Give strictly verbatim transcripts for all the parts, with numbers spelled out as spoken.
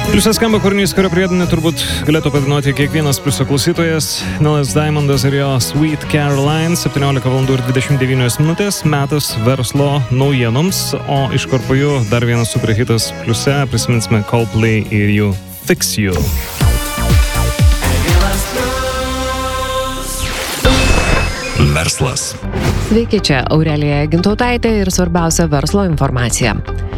Pliusas skamba kūrinys, kurio priedanį turbūt galėtų padainuoti kiekvienas pliuso klausytojas. Nelas Diamondas ir jo Sweet Caroline, septyniolika valandų ir dvidešimt devynios minutės, metas verslo naujienoms, o iš korpojų dar vienas superhitas pliuse, prisiminsime Coldplay ir jų Fix You. Verslas. Sveiki, čia Aurelija Gintautaitė ir svarbiausia verslo informacija.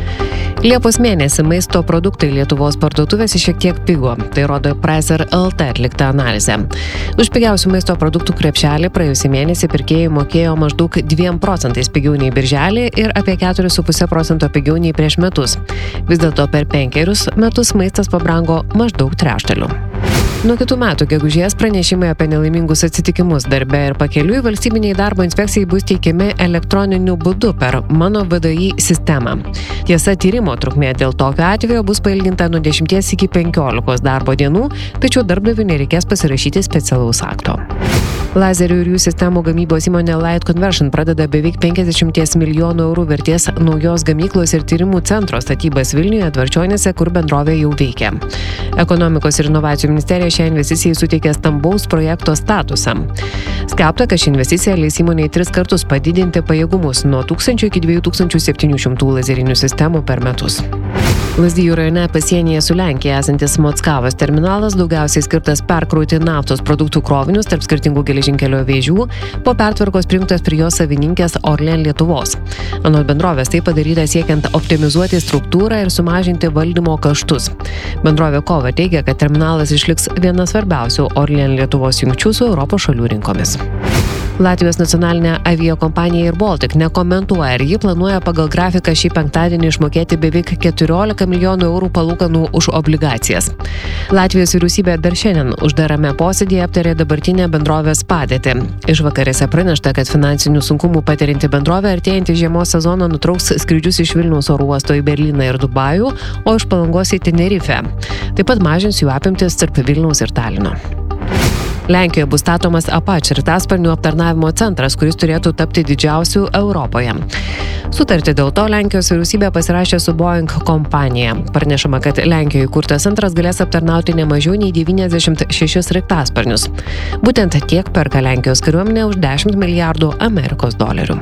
Liepos mėnesį maisto produktai Lietuvos parduotuvėse šiek tiek pigo, tai rodo Pricer L T atlikta analizė. Už pigiausių maisto produktų krepšelį praėjusį mėnesį pirkėjai mokėjo maždaug dviem procentais pigiau nei birželį ir apie keturis su puse procento pigiau nei prieš metus. Vis dėlto per penkerius metus maistas pabrango maždaug trečdaliu. Nuo kitų metų gegužės pranešimai apie nelaimingus atsitikimus darbe ir pakeliui valstybiniai darbo inspekcijai bus teikiami elektroniniu būdu per Mano V D I sistemą. Tiesa, tyrimo trukmė dėl tokio atvejo bus pailginta nuo dešimties iki penkiolikos darbo dienų, tačiau darbdaviui nereikės pasirašyti specialaus akto. Lazerių ir jų sistemų gamybos įmonė Light Conversion pradeda beveik penkiasdešimt milijonų eurų vertės naujos gamyklos ir tyrimų centro statybas Vilniuje, Dvarčionyse, kur bendrovė jau veikia. Ekonomikos ir inovacijų ministerija šią investiciją suteikė stambaus projekto statusą. Skelbta, kad ši investicija leis įmonei tris kartus padidinti pajėgumus nuo tūkstančio iki dviejų tūkstančių septynių šimtų lazerinių sistemų per metus. Lazdijų rajone pasienyje su Lenkija esantis Mockavos terminalas daugiausiai skirtas perkrauti naftos produktų krovinius tarp skirtingų geležinkelio vėžių, po pertvarkos prijungtas prie jos savininkės Orlen Lietuvos. Anot bendrovės tai padaryta siekiant optimizuoti struktūrą ir sumažinti valdymo kaštus. Bendrovė Kova teigia, kad terminalas išliks viena svarbiausių Orlen Lietuvos jungčių su Europos šalių rinkomis. Latvijos nacionalinė aviakompanija Air Baltic nekomentuoja, ar ji planuoja pagal grafiką šį penktadienį išmokėti beveik keturiolika milijonų eurų palūkanų už obligacijas. Latvijos vyriausybė dar šiandien uždarame posėdėje aptarė dabartinę bendrovės padėtį. Išvakarėse pranešta, kad finansinių sunkumų patirianti bendrovė artėjantį žiemos sezoną nutrauks skrydžius iš Vilniaus oro uosto į Berlyną ir Dubajų, o iš Palangos į Tenerifę. Taip pat mažins jų apimtis tarp Vilniaus ir Talino. Lenkijoje bus statomas Apache sraigtasparnių aptarnavimo centras, kuris turėtų tapti didžiausiu Europoje. Sutartį dėl to Lenkijos vyriausybė pasirašė su Boeing kompanija. Pranešama, kad Lenkijoje įkurtas centras galės aptarnauti ne mažiau nei devyniasdešimt šešis sraigtasparnius. Būtent tiek perka Lenkijos kariuomenė už dešimt milijardų Amerikos dolerių.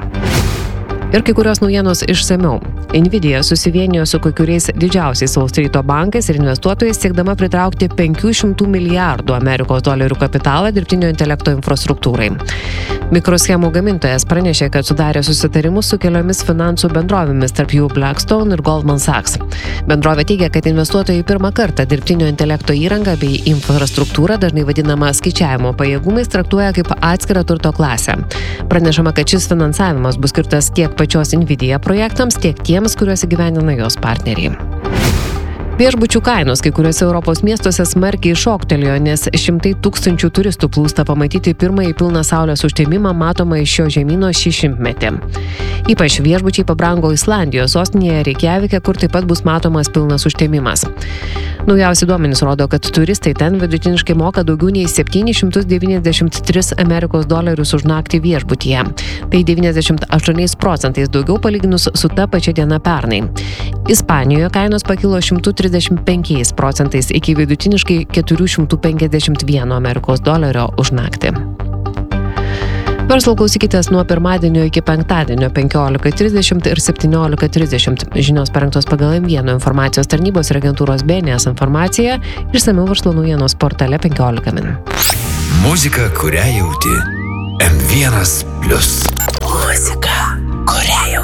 Ir kai kurios naujienos išsamiau. Nvidia susivienijo su kai kuriais didžiausiais Wall Streeto bankais ir investuotojais siekdama pritraukti penkių šimtų milijardų Amerikos dolerių kapitalą dirbtinio intelekto infrastruktūrai. Mikroschemų gamintojas pranešė, kad sudarė susitarimus su keliomis finansų bendrovėmis, tarp jų Blackstone ir Goldman Sachs. Bendrovė teigia, kad investuotojai pirmą kartą dirbtinio intelekto įrangą bei infrastruktūrą, dažnai vadinamą skaičiavimo pajėgumais, traktuoja kaip atskirą turto klasę. Pranešama, kad šis finansavimas bus skirtas tiek pačios Nvidia projektams, tiek tiems, kuriuos įgyvendina jos partneriai. Viešbučių kainos kai kuriuose Europos miestuose smarkiai šoktelėjo, nes šimtai tūkstančių turistų plūsta pamatyti pirmąjį pilną saulės užtemimą matomą iš šio žemyno šį šimtmetį. Ypač viešbučiai pabrango Islandijos sostinėje Reikjavike, kur taip pat bus matomas pilnas užtemimas. Naujausi duomenys rodo, kad turistai ten vidutiniškai moka daugiau nei septynis šimtus devyniasdešimt tris Amerikos dolerius už naktį viešbutyje. Tai devyniasdešimt aštuoniais procentais daugiau palyginus su ta pačia diena pernai. Ispanijoje kainos pakilo šimtu trisdešimt penkiais procentais iki vidutiniškai keturių šimtų penkiasdešimt vieno Amerikos dolerio už naktį. Verslo klausykitės nuo pirmadienio iki penktadienio penkiolika trisdešimt ir septyniolika trisdešimt. Žinios parengtos pagal M vienas informacijos tarnybos ir agentūros B N S informaciją, išsamiau verslo naujienos portale penkiolika min. Muzika, kurią jauti. M vienas plius. Muzika.